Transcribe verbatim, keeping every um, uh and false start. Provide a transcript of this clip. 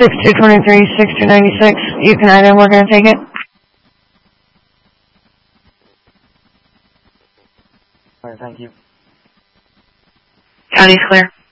six two two three, six two nine six. You can either, we're going to take it. All right, thank you. County's clear.